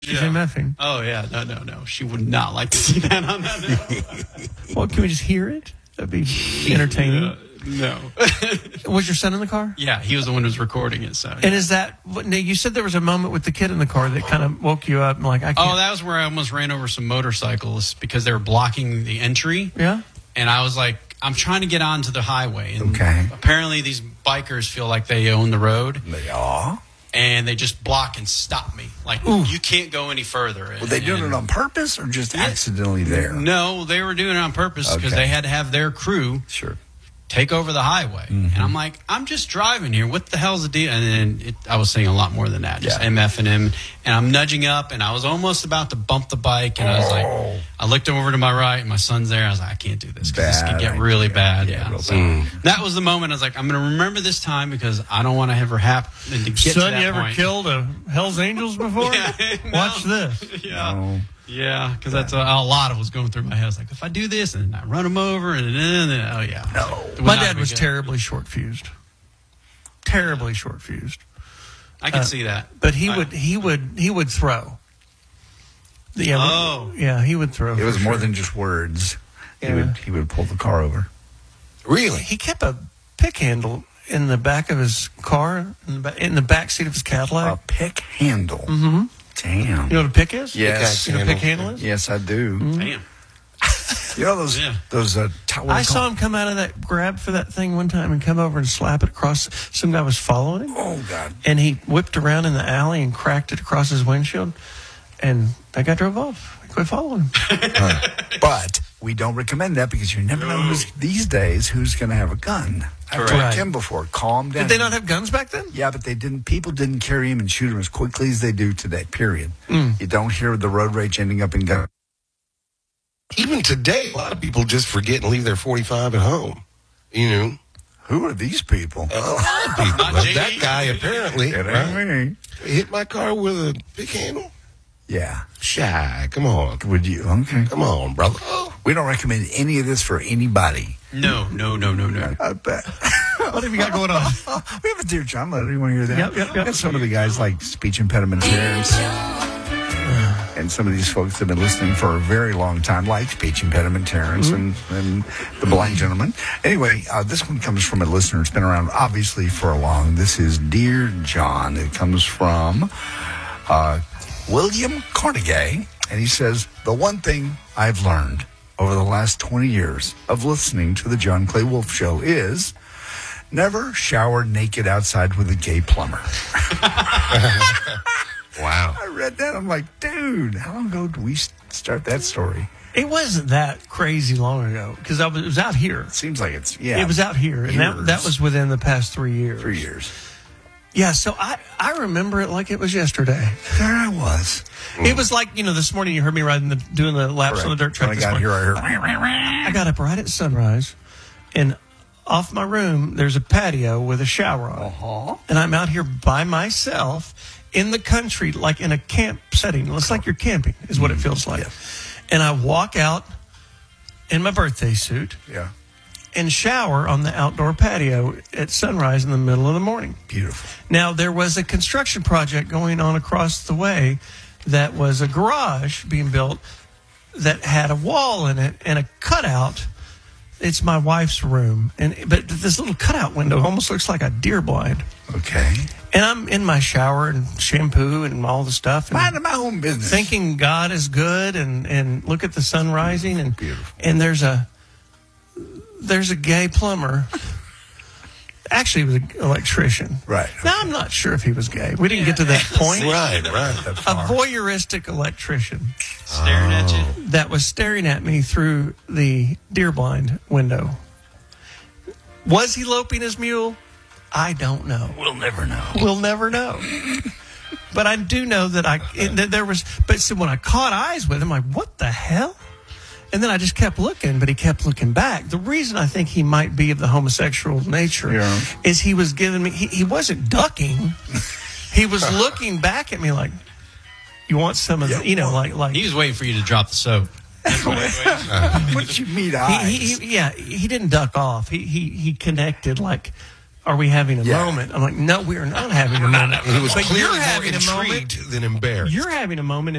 She's MFing. Oh, yeah. No. She would not like to see that on that. Well, can we just hear it? That'd be entertaining. No. Was your son in the car? Yeah, he was the one who was recording it. So. And is that, you said there was a moment with the kid in the car that kind of woke you up and like, I can't. Oh, that was where I almost ran over some motorcycles because they were blocking the entry. Yeah. And I was like, I'm trying to get onto the highway. And apparently these bikers feel like they own the road. They are. And they just block and stop me. Like, you can't go any further. Were they doing it on purpose or just accidentally there? No, they were doing it on purpose because they had to have their crew take over the highway. And I'm like, I'm just driving here. What the hell's the deal? And then I was saying a lot more than that. Just MF and him. And I'm nudging up, and I was almost about to bump the bike. And I was like, I looked over to my right, and my son's there. I was like, I can't do this because this could get really bad. So that was the moment I was like, I'm going to remember this time because I don't want to ever happen to get to that Son, you ever killed a Hell's Angels before? Watch this. Yeah, because that's a lot of was going through my head. I was like, if I do this and I run him over, and my dad was terribly short-fused. Terribly short-fused. I can see that, but he would throw. Yeah, he would throw. It was more than just words. He would pull the car over. Really? He kept a pick handle in the back of his car, in the back seat of his Cadillac. A pick handle. Mm-hmm. Damn. You know what a pick is? Yes. You know what a pick handle is? Yes, I do. Mm-hmm. Damn. You know those I saw him come out of that grab for that thing one time and come over and slap it across. Some guy was following him. Oh, God. And he whipped around in the alley and cracked it across his windshield. And that guy drove off. He quit following him. But we don't recommend that because you never know these days who's going to have a gun. I've told Kim before, calm down. Did they not have guns back then? Yeah, but they didn't. People didn't carry them and shoot them as quickly as they do today, period. You don't hear the road rage ending up in guns. Even today, a lot of people just forget and leave their 45 at home. You know. Who are these people? A lot of people. That guy, apparently. It ain't me. Hit my car with a pick handle? Yeah. Shy, come on. Would you? Okay. Come on, brother. We don't recommend any of this for anybody. No. I bet. What have you got going on? We have a Dear John letter. You want to hear that? Yep. We got some of the guys like speech impediment parents. And some of these folks have been listening for a very long time, like speech impediment Terrence and the blind gentleman. Anyway, this one comes from a listener. It's been around, obviously, for a long. This is Dear John. It comes from William Carnegie. And he says, the one thing I've learned over the last 20 years of listening to the John Clay Wolfe Show is never shower naked outside with a gay plumber. Wow. I read that. I'm like, dude, how long ago did we start that story? It wasn't that crazy long ago because it was out here. It seems like it's, It was out here. And that was within the past 3 years. 3 years. Yeah, so I remember it like it was yesterday. There I was. It was like, this morning you heard me doing the laps on the dirt track. When I got here, I heard. I got up right at sunrise, and off my room, there's a patio with a shower on it. And I'm out here by myself in the country, like in a camp setting. It's like you're camping, is what it feels like. Yeah. And I walk out in my birthday suit. Yeah. And shower on the outdoor patio at sunrise in the middle of the morning. Beautiful. Now, there was a construction project going on across the way that was a garage being built that had a wall in it and a cutout. It's my wife's room. But this little cutout window almost looks like a deer blind. Okay. And I'm in my shower and shampoo and all the stuff. Minding my own business. Thinking God is good and look at the sun rising. And, beautiful. And there's a gay plumber. Actually, he was an electrician. Right. Now, I'm not sure if he was gay. We didn't get to that point. Right. A voyeuristic electrician. Staring at you. That was staring at me through the deer blind window. Was he loping his mule? I don't know. We'll never know. We'll never know. But I do know that when I caught eyes with him, I'm like, what the hell? And then I just kept looking, but he kept looking back. The reason I think he might be of the homosexual nature is he was giving me, he wasn't ducking. He was looking back at me like, you want some of the, like. He was waiting for you to drop the soap. What you mean, eyes? He didn't duck off. He connected like, are we having a moment? I'm like, no, we are not having a moment. He was but clearly you're having more intrigued than embarrassed. You're having a moment.